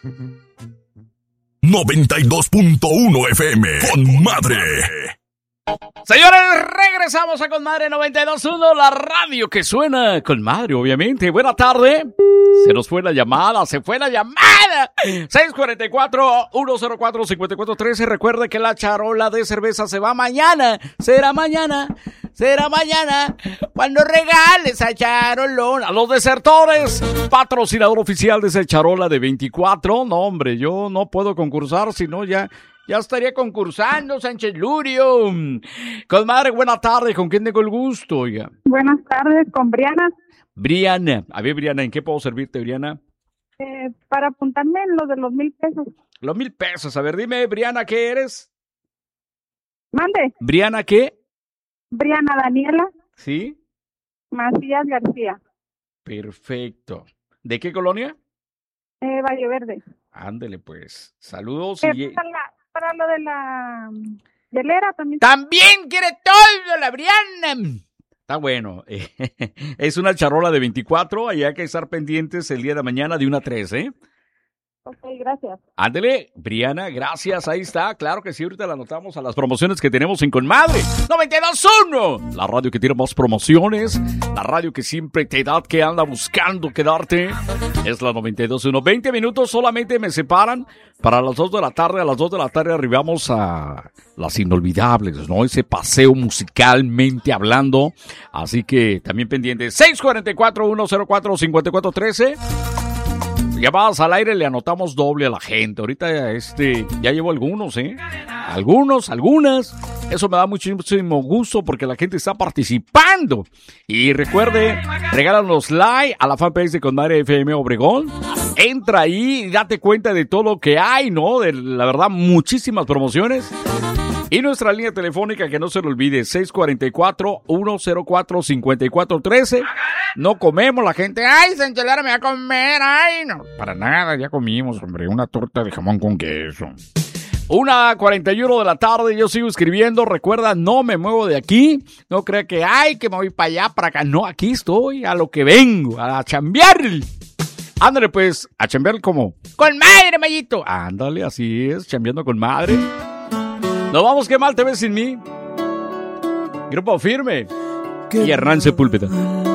92.1 FM, Con Madre. Señores, regresamos a Con Madre 92.1, la radio que suena con madre, obviamente. Buena tarde. Se nos fue la llamada, se fue la llamada. 644-104-5413. Recuerde que la charola de cerveza se va mañana. Será mañana cuando regales a charolón. A los desertores, patrocinador oficial de esa charola de 24. No, hombre, yo no puedo concursar, sino ya estaría concursando, Sánchez Lurio. Comadre, buena tarde. ¿Con quién tengo el gusto, oiga? Buenas tardes, con Briana. Briana. A ver, Briana, ¿en qué puedo servirte, Briana? Para apuntarme en lo de los 1,000 pesos. Los 1,000 pesos. A ver, dime, Briana, ¿qué eres? Mande. ¿Briana qué? Briana Daniela. ¿Sí? Macías García. Perfecto. ¿De qué colonia? Valle Verde. Ándele, pues. Saludos. Para lo de la hielera también. ¡También quiere todo la Briana! Está bueno. Es una charola de 24. Ahí hay que estar pendientes el día de mañana de 1 a 3, ¿eh? Ok, gracias. Ándele, Briana, gracias. Ahí está. Claro que sí, ahorita la anotamos a las promociones que tenemos en Con Madre 92.1. La radio que tiene más promociones. La radio que siempre te da, que anda buscando quedarte. Es la 92.1. 20 minutos solamente me separan para las 2 de la tarde. A las 2 de la tarde arribamos a las inolvidables, ¿no? Ese paseo musicalmente hablando. Así que también pendiente. 644-104-5413. Llamadas al aire, le anotamos doble a la gente. Ahorita ya llevo algunos, algunas. Eso me da muchísimo gusto porque la gente está participando. Y recuerde, regálanos like a la fanpage de Con Madre FM Obregón. Entra ahí y date cuenta de todo lo que hay, ¿no? De la verdad, muchísimas promociones. Y nuestra línea telefónica, que no se lo olvide, 644-104-5413. No comemos, la gente, ¡ay, Sánchez Lara me va a comer! ¡Ay, no! Para nada, ya comimos, hombre, una torta de jamón con queso. 1:41 de la tarde, yo sigo escribiendo. Recuerda, no me muevo de aquí. No crea que, ¡ay, que me voy para allá, para acá! No, aquí estoy, a lo que vengo, a chambear. Ándale, pues, a chambear como ¡con madre, Mayito! Ándale, así es, chambeando con madre. Nos vamos, qué mal te ves sin mí. Grupo Firme y Hernán Sepúlveda.